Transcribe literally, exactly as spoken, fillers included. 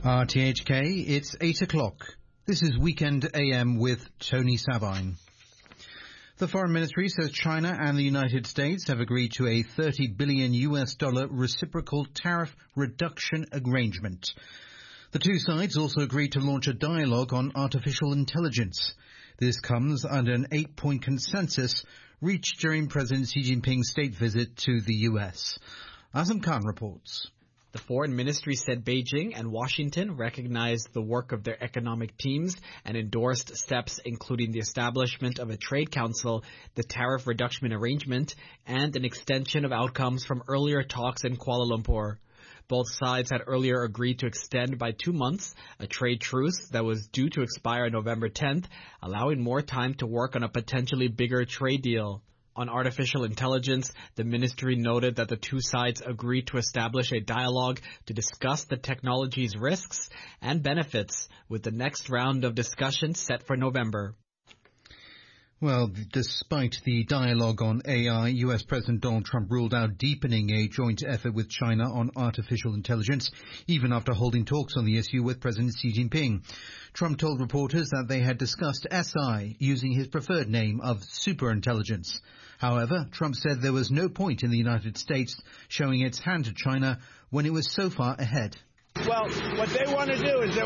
R T H K, it's eight o'clock. This is Weekend A M with Tony Sabine. The Foreign Ministry says China and the United States have agreed to a thirty billion U S dollar reciprocal tariff reduction arrangement. The two sides also agreed to launch a dialogue on artificial intelligence. This comes under an eight-point consensus reached during President Xi Jinping's state visit to the U S. Azam Khan reports. The Foreign Ministry said Beijing and Washington recognized the work of their economic teams and endorsed steps including the establishment of a trade council, the tariff reduction arrangement, and an extension of outcomes from earlier talks in Kuala Lumpur. Both sides had earlier agreed to extend by two months a trade truce that was due to expire November tenth, allowing more time to work on a potentially bigger trade deal. On artificial intelligence, the ministry noted that the two sides agreed to establish a dialogue to discuss the technology's risks and benefits, with the next round of discussions set for November. Well, despite the dialogue on A I, U S President Donald Trump ruled out deepening a joint effort with China on artificial intelligence, even after holding talks on the issue with President Xi Jinping. Trump told reporters that they had discussed S I, using his preferred name of superintelligence. However, Trump said there was no point in the United States showing its hand to China when it was so far ahead. Well, what they want to do is they